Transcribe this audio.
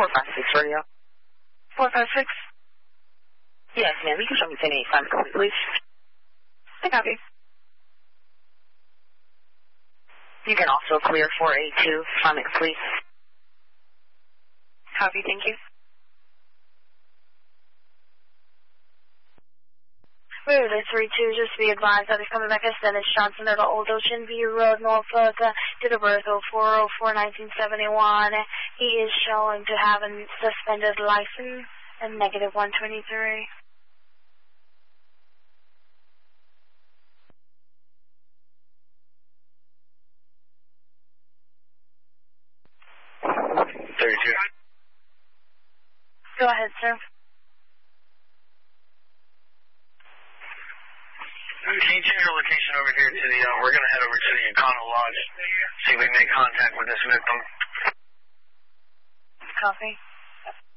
456 radio. 456? Yes, ma'am. You can show me 10-8. Find me complete, please. I copy. You can also clear 482. Find me complete. Copy, thank you. Route 32, just be advised that he's coming back as Dennis Johnson at Old Ocean View Road, Norfolk, date of birth 04/04/1971. He is showing to have a suspended license and negative 123. Go ahead, sir. Can you change your location over here to the, we're going to head over to the Econo Lodge, see if we can make contact with this victim. Copy.